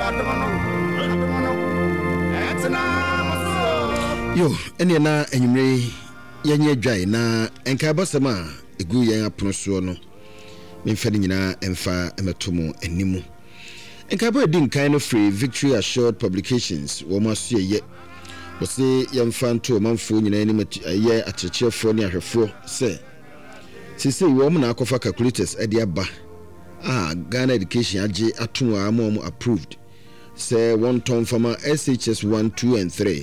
Yo, ene na enyumre yenye dwai na enka basama egu yen apono so no memfa nyina emfa emetomo animu enka ba din kan no free Victory Assured Publications wo maso ye wo se yemfa nto manfo nyina ni ye akyerkyerefo ne ahwefo se wo mo na akofa calculators ade aba Ghana Education age ato amom approved say one ton farmer SHS 1 2 and 3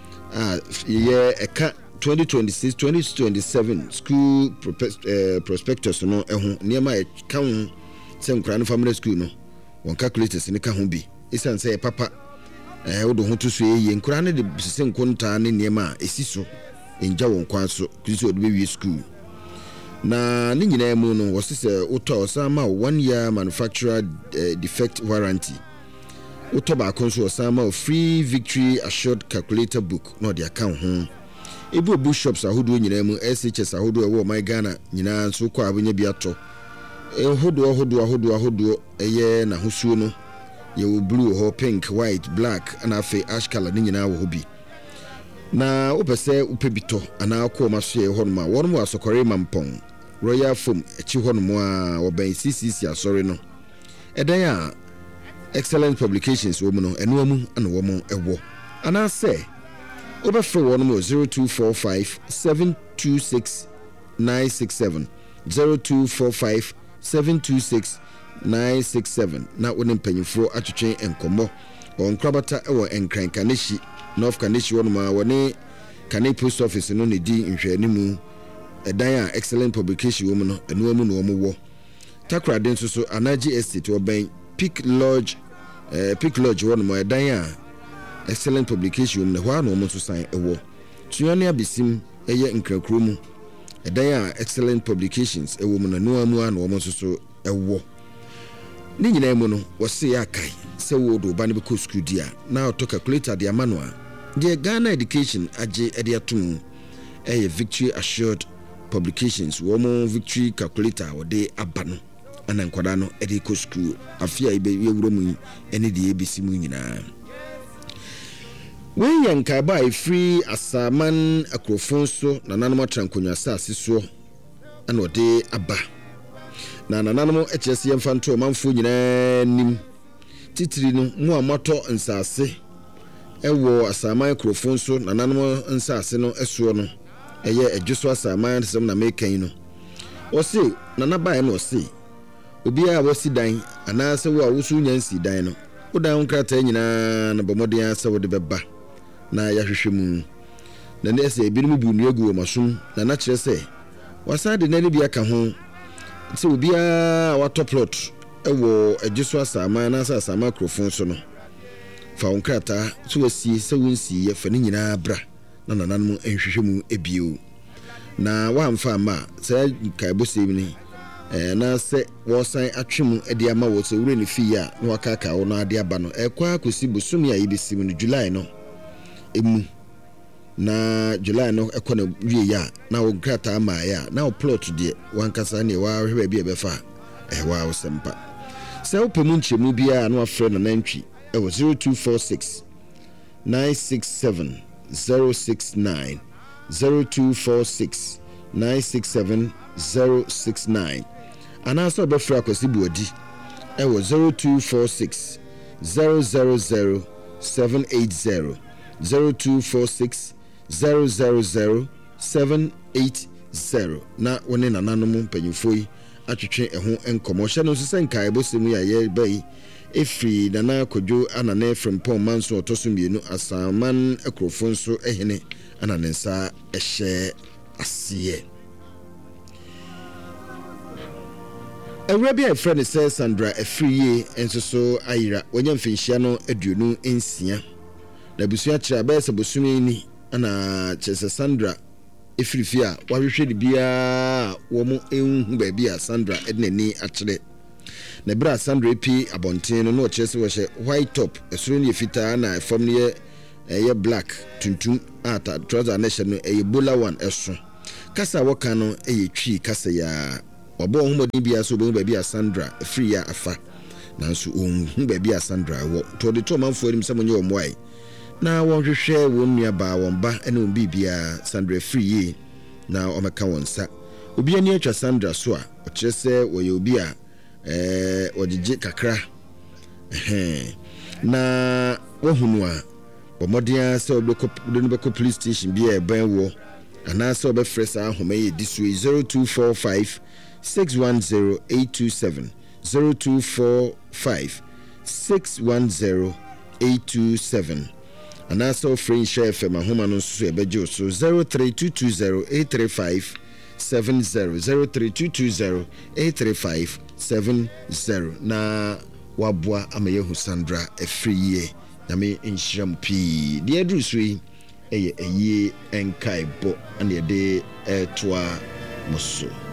eka 2026-2027 school prospectus no eho niema e kan se nkra no family school no won calculators ni ka ho bi isan say papa wodo ho to so ye nkra ne de sese nkonta ne niema esiso enja won kwan so kusi odo be school na ni nyina mu no wo sese uto osama 1 year manufacturer defect warranty uto ba konso osama free Victory Assured calculator book no de account ho ebu bookshops ahodo nyina mu SHS ahodo ewo my Ghana nyina so kwa abanya bi ato ahodo eye na hosuo no ye blue ho pink white black and afi ash color ni nyina wo hobi na opese upebito ana akọ maso ye honma wonmo asokore mampon Royal Foam echi honmo a oban CCC asori no edan a excellent publications wo mu no eno amu ana wo mo ewo ana say over for 0245 726 967 0245 726 967 na wonim panyimfo atwetwe enkomo on krabata ewo enkran kaneshi North Kaneshi wonuma woni Kane post office no ne di nhwanimu edan a excellent publication wo mu no eno amu no wo mo wo Takra den so Anaji Estate oban Peak Lodge wonuma edan a excellent publication na hwa no mo so san ewo tuane abesim eye nkrakro mu edan a excellent publications ewo mu na no amu an wo mo so ewo ni nyina mu no wo se akai se wo do ba ne be ko school dia na auto calculator dia manual the Ghana Education age ede atum eye Victory Assured Publications wo mo Victory calculator wo de aba no ana nkwada no ede ko school afia ibe yewuro mu ene de ebisi mu nyina when yanka ba free asaman akrofonso na nanoma trankonwa asase so ana ode aba na nanamo echese yemfanto manfo nyina nim titiri no mu amato nsase ewo asaman akrofonso na nanamo nsase no eso no eye edjuso asaman sem na mekan no osi nanabae no osi obi a wasi dan anase wo awusu nyansi dan no odan nkrata nyina na bomoden ase wo de beba na yahwehwe mu na ne ese ebinim bu nuagu masum na kire se wasade na ne bia ka ho se obi a wato plot ewo edjuso asama na asama mikrofon so no fa onkrata so wasi se wonsi ye fa ne nyina bra na nananum enhwehwe mu ebio na wamfa ma se kai bosemi na se wosan atwemu ede ama wo se wure ne fi ya na wakaka wo na ade aba no ekwa akosi bosumi a yibesim no July no emu na July no ekona wie ya na wo grata ama ya na wo plot de wankasa ne wa hwe bia befa wa wo sempa se opemu nchemu bia na afre na nantwi e wo 0246 967 069 0246 967 069 ana so befra akwasi buodi e wo 0246 000 780 0246 000 780 na woni nananom panyimfoi atwetwe eho enkomo hye no so senka ebosemu ya ye bai efri nana kodwo anane from pom manso otosumienu asaman ekrofon so ehene ananensa ehye asiye Arabia friend says Sandra efriye enso so ayira wonya mfinhia no aduonu ensia na busua kira ba se bosumi ni ana chese Sandra efrifia wahwehwe de bia wo mo enhu ba bia Sandra ednani akire na bra Sandra pi abonten no chese wo hye white top esuro ne fita na efom ne ye black tuntum ata trouser na hye no bola one eso kasa woka no twi kasa ya wabo homodi bia so bo bia Sandra efri ya afa nanso onhu baabi a Sandra wo to de to manfo anim sɛ monye omwai na wɔhwehwɛ wɔn nua ba wɔn ba ɛne wɔn bibia Sandra free na ɔmɛka wɔn sa obi ani atwa Sandra so a ɔkyerɛ sɛ wɔyɛ obi a wɔgyegye kakra na wɔhunu a wɔmɔden sɛ wɔbɛkɔ police station bi a ɛbɛn wɔ anaasɛ wɔbɛfrɛ saa ahoma yɛ di so 0245 610 827 0245 610 827 anaasɛ wɔfrɛ nhyɛ FM ahoma no nso ɛbɛgye so 03220 835 70 03220 835 70 na waboa ama yehu Sandra efiri yie na me nhyiram pii de aduru so yi ɛyɛ ɛyie enkae bo na yɛde ɛtoa moso